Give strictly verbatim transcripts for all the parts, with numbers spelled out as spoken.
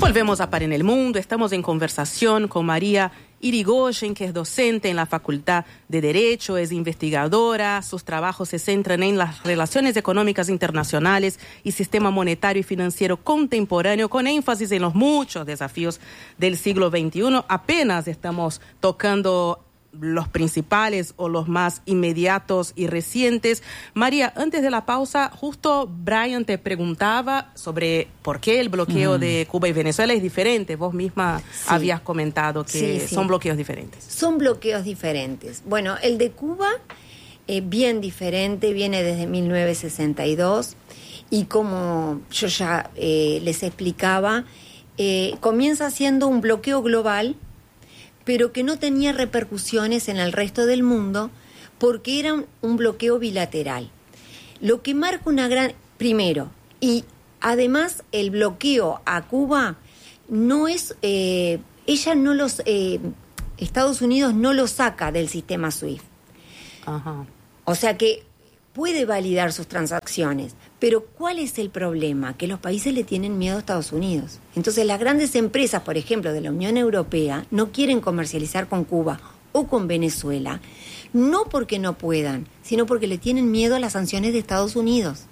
Volvemos a Par en el Mundo. Estamos en conversación con María Irigoyen, que es docente en la Facultad de Derecho, es investigadora. Sus trabajos se centran en las relaciones económicas internacionales y sistema monetario y financiero contemporáneo, con énfasis en los muchos desafíos del siglo veintiuno. Apenas estamos tocando los principales o los más inmediatos y recientes. María, antes de la pausa, justo Brian te preguntaba sobre por qué el bloqueo mm. de Cuba y Venezuela es diferente. Vos misma sí. habías comentado que sí, sí. son bloqueos diferentes. Son bloqueos diferentes. Bueno, el de Cuba, eh, bien diferente, viene desde mil novecientos sesenta y dos y como yo ya eh, les explicaba, eh, comienza siendo un bloqueo global, pero que no tenía repercusiones en el resto del mundo porque era un, un bloqueo bilateral. Lo que marca una gran... Primero, y además el bloqueo a Cuba no es... Eh, ella no los... Eh, Estados Unidos no lo saca del sistema SWIFT. Ajá. O sea que puede validar sus transacciones. Pero ¿cuál es el problema? Que los países le tienen miedo a Estados Unidos. Entonces las grandes empresas, por ejemplo, de la Unión Europea, no quieren comercializar con Cuba o con Venezuela, no porque no puedan, sino porque le tienen miedo a las sanciones de Estados Unidos.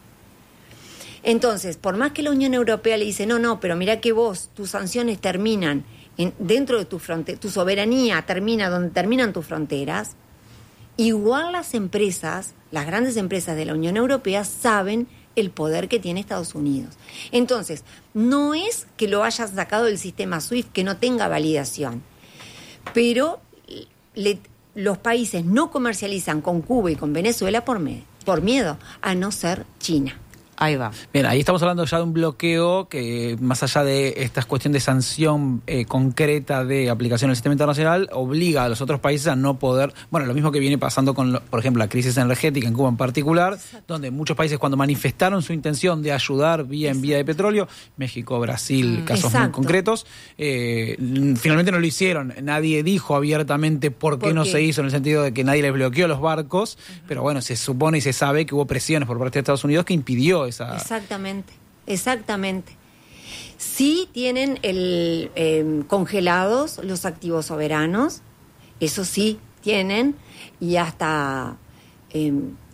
Entonces, por más que la Unión Europea le dice, no, no, pero mira que vos, tus sanciones terminan en, dentro de tu fronte- tu soberanía termina donde terminan tus fronteras, igual las empresas, las grandes empresas de la Unión Europea saben el poder que tiene Estados Unidos. Entonces, no es que lo hayas sacado del sistema SWIFT, que no tenga validación, pero le, los países no comercializan con Cuba y con Venezuela por, me, por miedo, a no ser China. Ahí va. Bien, ahí estamos hablando ya de un bloqueo que, más allá de esta cuestión de sanción eh, concreta de aplicación del sistema internacional, obliga a los otros países a no poder... Bueno, lo mismo que viene pasando con, lo, por ejemplo, la crisis energética en Cuba en particular, Exacto. donde muchos países cuando manifestaron su intención de ayudar vía en vía de petróleo, México, Brasil, mm, casos Exacto. muy concretos, eh, finalmente no lo hicieron. Nadie dijo abiertamente por qué, ¿Por qué no se hizo, en el sentido de que nadie les bloqueó los barcos, uh-huh. pero bueno, se supone y se sabe que hubo presiones por parte de Estados Unidos que impidió esa... Exactamente, exactamente. Sí tienen el, eh, congelados los activos soberanos, eso sí tienen, y hasta eh,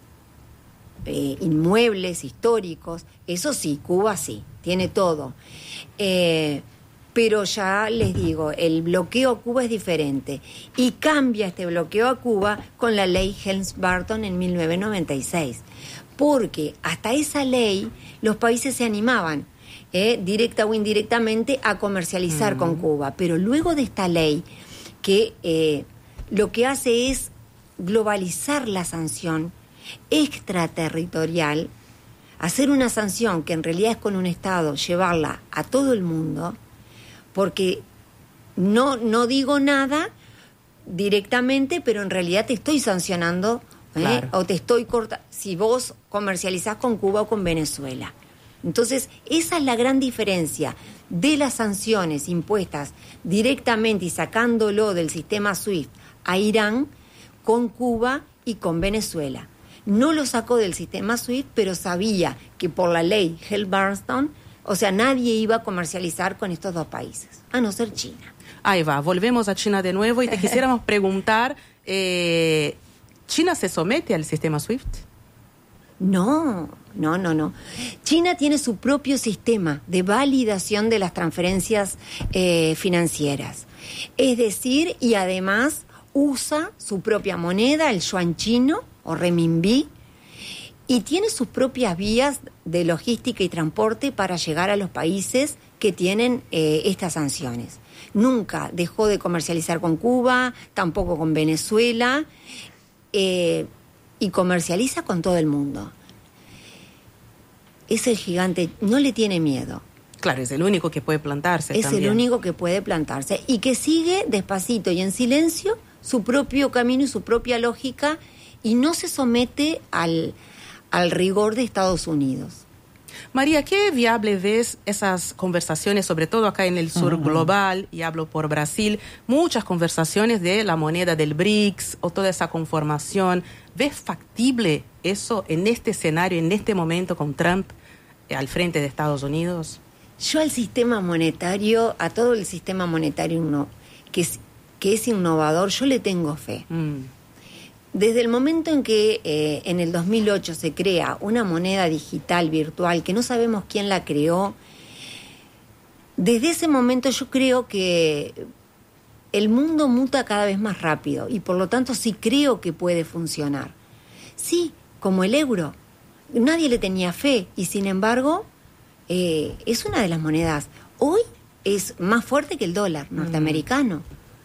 eh, inmuebles históricos, eso sí, Cuba sí, tiene todo. Eh, pero ya les digo, el bloqueo a Cuba es diferente y cambia este bloqueo a Cuba con la ley Helms-Burton en mil novecientos noventa y seis. Porque hasta esa ley los países se animaban, eh, directa o indirectamente, a comercializar mm. con Cuba. Pero luego de esta ley, que eh, lo que hace es globalizar la sanción extraterritorial, hacer una sanción que en realidad es con un Estado, llevarla a todo el mundo, porque no, no digo nada directamente, pero en realidad te estoy sancionando. ¿Eh? Claro. O te estoy cortando si vos comercializás con Cuba o con Venezuela. Entonces, esa es la gran diferencia de las sanciones impuestas directamente y sacándolo del sistema SWIFT a Irán con Cuba y con Venezuela. No lo sacó del sistema SWIFT, pero sabía que por la ley Helms-Burton, o sea, nadie iba a comercializar con estos dos países, a no ser China. Ahí va, volvemos a China de nuevo y te quisiéramos preguntar... Eh, ¿China se somete al sistema SWIFT? No, no, no, no. China tiene su propio sistema de validación de las transferencias eh, financieras. Es decir, y además usa su propia moneda, el yuan chino o renminbi, y tiene sus propias vías de logística y transporte para llegar a los países que tienen eh, estas sanciones. Nunca dejó de comercializar con Cuba, tampoco con Venezuela, Eh, y comercializa con todo el mundo. Es el gigante, no le tiene miedo. Claro, es el único que puede plantarse. Es también. el único que puede plantarse y que sigue despacito y en silencio su propio camino y su propia lógica y no se somete al, al rigor de Estados Unidos. María, ¿qué viable ves esas conversaciones, sobre todo acá en el sur uh-huh. global, y hablo por Brasil, muchas conversaciones de la moneda del BRICS o toda esa conformación? ¿Ves factible eso en este escenario, en este momento con Trump eh, al frente de Estados Unidos? Yo al sistema monetario, a todo el sistema monetario no, que, es, que es innovador, yo le tengo fe. Mm. Desde el momento en que eh, en el dos mil ocho se crea una moneda digital virtual, que no sabemos quién la creó, desde ese momento yo creo que el mundo muta cada vez más rápido y por lo tanto sí creo que puede funcionar. Sí, como el euro. Nadie le tenía fe y sin embargo eh, es una de las monedas. Hoy es más fuerte que el dólar norteamericano.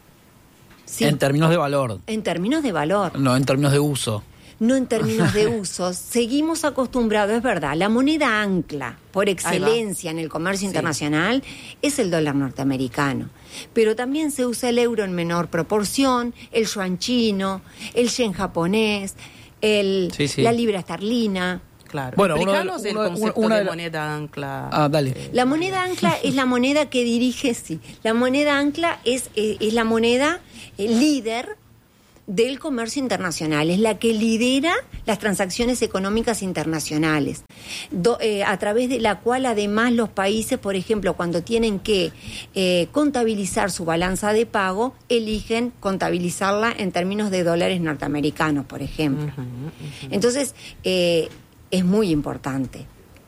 Sí. En términos de valor. En términos de valor. No, en términos de uso. No en términos de uso. Seguimos acostumbrados, es verdad, la moneda ancla por excelencia en el comercio internacional sí. es el dólar norteamericano. Pero también se usa el euro en menor proporción, el yuan chino, el yen japonés, el, sí, sí. la libra esterlina. Claro. Bueno, explícanos el concepto una de, de la... moneda ancla. Ah, dale. La moneda ancla es la moneda que dirige, sí. La moneda ancla es, es, es la moneda eh, líder del comercio internacional, es la que lidera las transacciones económicas internacionales, do, eh, a través de la cual además los países, por ejemplo, cuando tienen que eh, contabilizar su balanza de pago, eligen contabilizarla en términos de dólares norteamericanos, por ejemplo. Uh-huh, uh-huh. Entonces, eh, es muy importante.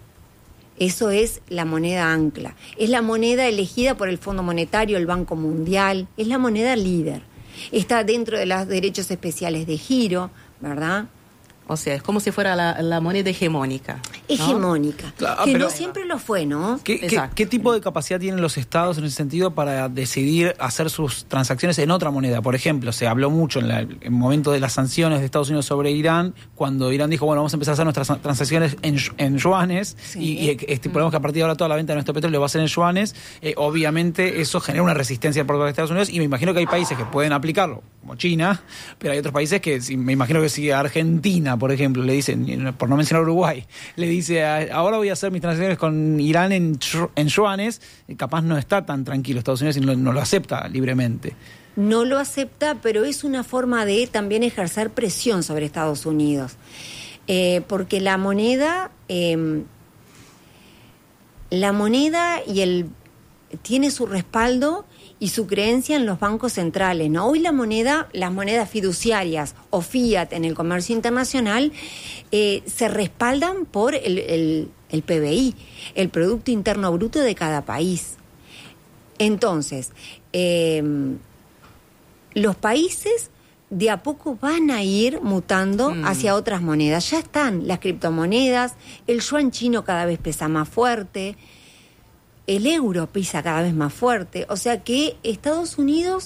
Eso es la moneda ancla. Es la moneda elegida por el Fondo Monetario, el Banco Mundial, es la moneda líder. Está dentro de los derechos especiales de giro, ¿verdad? O sea, es como si fuera la, la moneda hegemónica, ¿no? Hegemónica, claro, que pero, no siempre lo fue, ¿no? ¿Qué, qué, ¿Qué tipo de capacidad tienen los estados en ese sentido para decidir hacer sus transacciones en otra moneda? Por ejemplo, se habló mucho en, la, en el momento de las sanciones de Estados Unidos sobre Irán, cuando Irán dijo, bueno, vamos a empezar a hacer nuestras transacciones en, en yuanes, sí. y, y estipulamos que a partir de ahora toda la venta de nuestro petróleo va a ser en yuanes. Eh, obviamente eso genera una resistencia por parte de Estados Unidos, y me imagino que hay países que pueden aplicarlo, como China, pero hay otros países que, me imagino que si Argentina, por ejemplo, le dice, por no mencionar Uruguay, le dice, ahora voy a hacer mis transacciones con Irán en, en yuanes, capaz no está tan tranquilo Estados Unidos y no, no lo acepta libremente. No lo acepta, pero es una forma de también ejercer presión sobre Estados Unidos. Eh, porque la moneda, eh, la moneda y el tiene su respaldo y su creencia en los bancos centrales, ¿no? Hoy la moneda, las monedas fiduciarias o fiat en el comercio internacional eh, se respaldan por el, el, el P B I, el Producto Interno Bruto de cada país. Entonces, eh, los países de a poco van a ir mutando mm. hacia otras monedas. Ya están las criptomonedas, el yuan chino cada vez pesa más fuerte, el euro pisa cada vez más fuerte, o sea que Estados Unidos,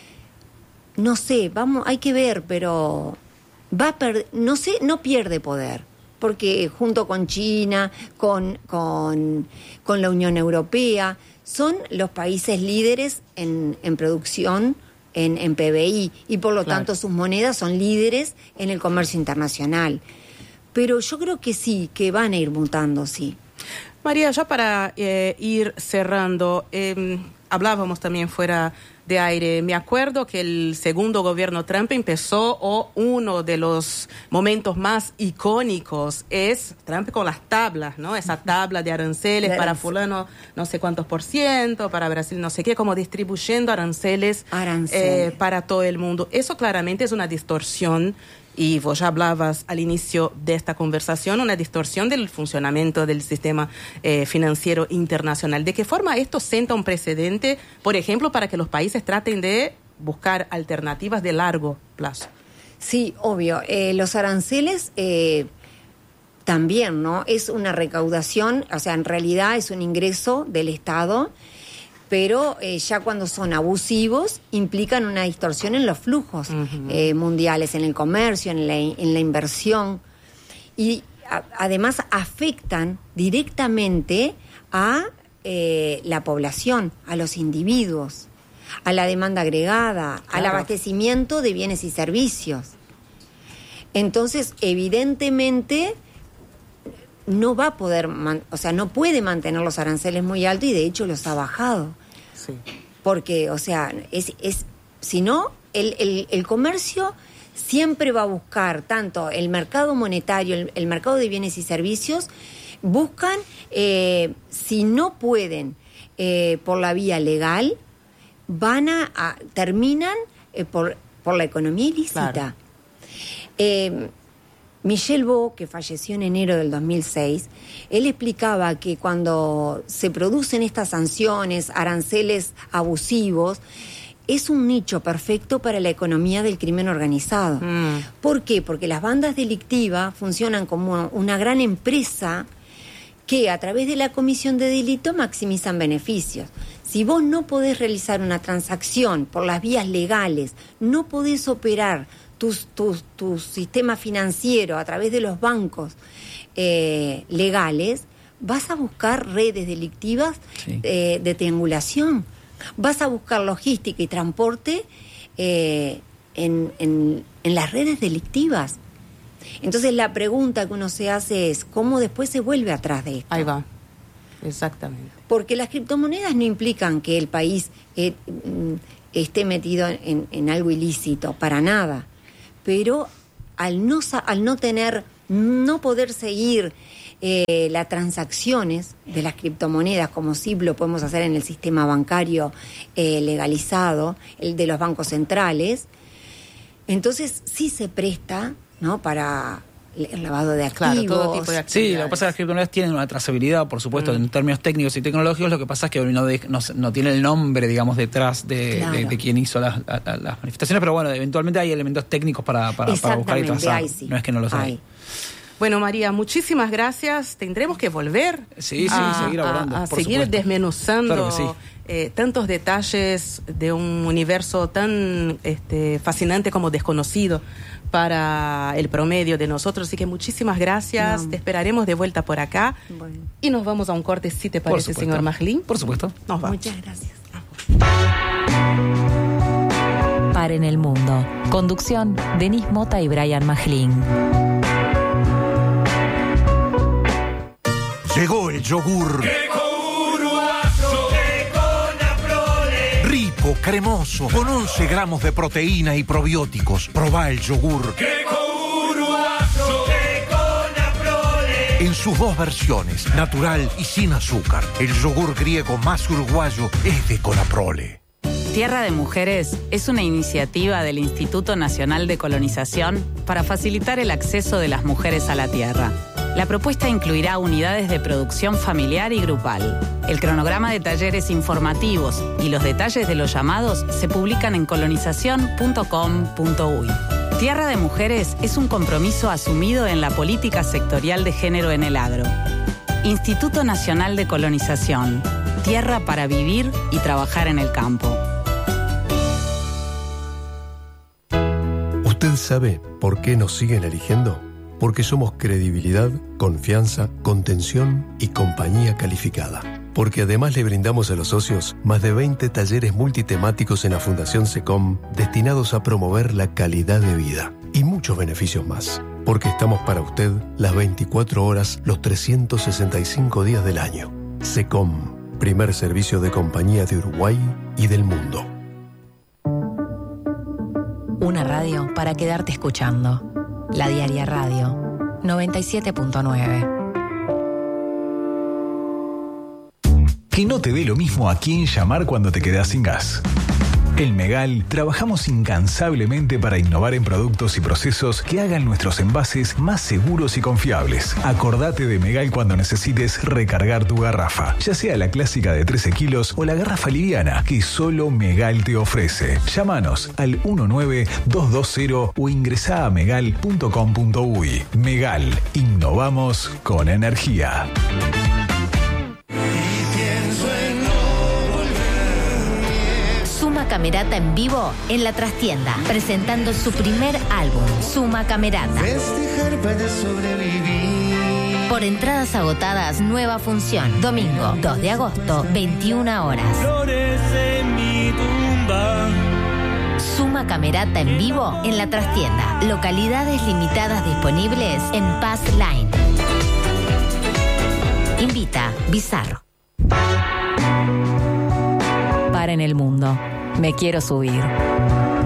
no sé, vamos, hay que ver, pero va a perder, no sé, no pierde poder, porque junto con China, con, con, con la Unión Europea, son los países líderes en, en producción, en, en P B I, y por lo claro. tanto sus monedas son líderes en el comercio internacional. Pero yo creo que sí, que van a ir mutando, sí. María, ya para eh, ir cerrando, eh, hablábamos también fuera de aire. Me acuerdo que el segundo gobierno Trump empezó, o uno de los momentos más icónicos es Trump con las tablas, ¿no? Esa tabla de aranceles de para fulano no sé cuántos por ciento, para Brasil no sé qué, como distribuyendo aranceles, aranceles. Eh, para todo el mundo. Eso claramente es una distorsión. Y vos ya hablabas al inicio de esta conversación, una distorsión del funcionamiento del sistema eh, financiero internacional. ¿De qué forma esto sienta un precedente, por ejemplo, para que los países traten de buscar alternativas de largo plazo? Sí, obvio. Eh, los aranceles eh, también, ¿no? Es una recaudación, o sea, en realidad es un ingreso del Estado, pero eh, ya cuando son abusivos implican una distorsión en los flujos uh-huh. eh, mundiales, en el comercio, en la, en la inversión, y a, además afectan directamente a eh, la población, a los individuos, a la demanda agregada, claro. al abastecimiento de bienes y servicios. Entonces, evidentemente no va a poder, man, o sea, no puede mantener los aranceles muy altos, y de hecho los ha bajado. Sí. Porque, o sea, es, es si no, el, el, el comercio siempre va a buscar tanto el mercado monetario, el, el mercado de bienes y servicios, buscan, eh, si no pueden eh, por la vía legal, van a, a terminan eh, por, por la economía ilícita. Claro. Eh, Michel Beau, que falleció en enero del dos mil seis, él explicaba que cuando se producen estas sanciones, aranceles abusivos, es un nicho perfecto para la economía del crimen organizado. Mm. ¿Por qué? Porque las bandas delictivas funcionan como una gran empresa que a través de la comisión de delito maximizan beneficios. Si vos no podés realizar una transacción por las vías legales, no podés operar tu, tu, tu sistema financiero a través de los bancos eh, legales, vas a buscar redes delictivas sí. eh, de triangulación. Vas a buscar logística y transporte eh, en, en, en las redes delictivas. Entonces la pregunta que uno se hace es, ¿cómo después se vuelve atrás de esto? Ahí va, exactamente. Porque las criptomonedas no implican que el país eh, esté metido en, en algo ilícito, para nada. Pero al no, al no tener, no poder seguir eh, las transacciones de las criptomonedas, como sí lo podemos hacer en el sistema bancario eh, legalizado, el de los bancos centrales, entonces sí se presta, ¿no?, para el lavado de activos. Claro, todo tipo de actividades. Sí, lo que pasa es que las criptomonedas tienen una trazabilidad, por supuesto, mm. en términos técnicos y tecnológicos. Lo que pasa es que no, de, no, no tiene el nombre, digamos, detrás de, claro. de, de quien hizo las, las, las manifestaciones, pero bueno, eventualmente hay elementos técnicos para, para, para buscar y trazar. Sí. No es que no los hay. Bueno, María, muchísimas gracias. Tendremos que volver sí, sí, a, seguir abordando, a, a por seguir supuesto. desmenuzando claro sí. eh, tantos detalles de un universo tan este, fascinante como desconocido para el promedio de nosotros. Así que muchísimas gracias. No. Te esperaremos de vuelta por acá. Bueno. Y nos vamos a un corte, si te parece, señor Majlín. Por supuesto. Nos vamos. Muchas gracias. Paren el mundo. Conducción, Denis Mota y Brian Majlín. Llegó el yogur. Rico, cremoso, con once gramos de proteína y probióticos. Probá el yogur. En sus dos versiones, natural y sin azúcar. El yogur griego más uruguayo es de Conaprole. Tierra de Mujeres es una iniciativa del Instituto Nacional de Colonización para facilitar el acceso de las mujeres a la tierra. La propuesta incluirá unidades de producción familiar y grupal. El cronograma de talleres informativos y los detalles de los llamados se publican en colonización punto com punto uy. Tierra de Mujeres es un compromiso asumido en la política sectorial de género en el agro. Instituto Nacional de Colonización. Tierra para vivir y trabajar en el campo. ¿Usted sabe por qué nos siguen eligiendo? Porque somos credibilidad, confianza, contención y compañía calificada. Porque además le brindamos a los socios más de veinte talleres multitemáticos en la Fundación SECOM destinados a promover la calidad de vida y muchos beneficios más. Porque estamos para usted las veinticuatro horas, los trescientos sesenta y cinco días del año. SECOM, primer servicio de compañía de Uruguay y del mundo. Una radio para quedarte escuchando. La Diaria Radio, noventa y siete punto nueve. Que no te dé lo mismo a quién llamar cuando te quedás sin gas. En Megal trabajamos incansablemente para innovar en productos y procesos que hagan nuestros envases más seguros y confiables. Acordate de Megal cuando necesites recargar tu garrafa, ya sea la clásica de trece kilos o la garrafa liviana que solo Megal te ofrece. Llámanos al uno nueve dos dos cero o ingresá a megal punto com punto uy. Megal, innovamos con energía. Suma Camerata en vivo en La Trastienda, presentando su primer álbum, Suma Camerata. Festejar para sobrevivir. Por entradas agotadas, nueva función. Domingo, dos de agosto, veintiuna horas. Flores en mi tumba. Suma Camerata en vivo en La Trastienda. Localidades limitadas disponibles en Pass Line. Invita Bizarro. Paren el mundo. Me quiero subir.